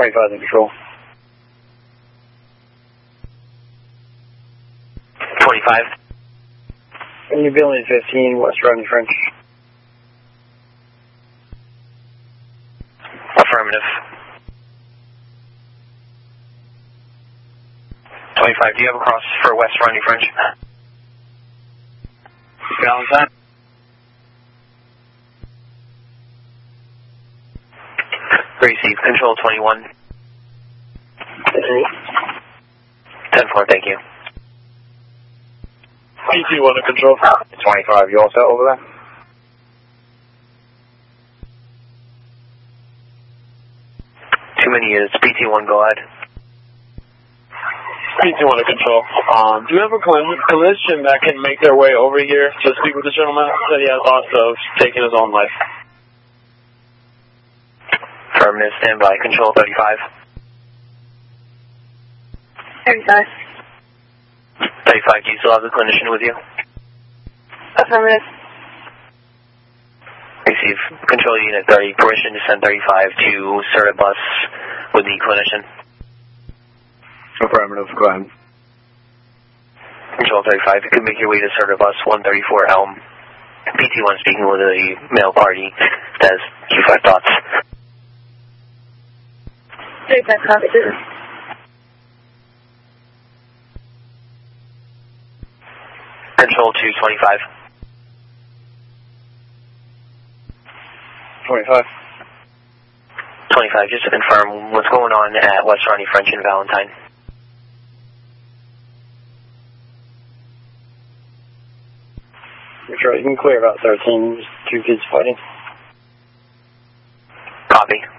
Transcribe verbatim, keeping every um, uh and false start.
twenty-five in control. twenty-five. New building fifteen, West Rodney French. Affirmative. twenty-five, do you have a cross for West Rodney French? Valentine. Receive, control twenty-one. ten four, thank you. B T one to control. twenty-five, you all set over there? Too many units, B T one, go ahead. B T one to control. Um, do you have a collision that can make their way over here to speak with the gentleman? Said he has thoughts of taking his own life. Affirmative, stand by, control thirty-five. thirty-five. thirty-five, do you still have the clinician with you? Affirmative. Receive, control unit thirty, permission to send thirty-five to Certibus with the clinician. Affirmative, go ahead. Control thirty-five, you can make your way to Certibus one thirty-four Elm. P T one speaking with a male party. Says, Q five thoughts. thirty-five, copy. Control two twenty-five. twenty-five. twenty-five, just to confirm what's going on at West Rodney French and Valentine. Sure, you can clear about thirteen, two kids fighting. Copy.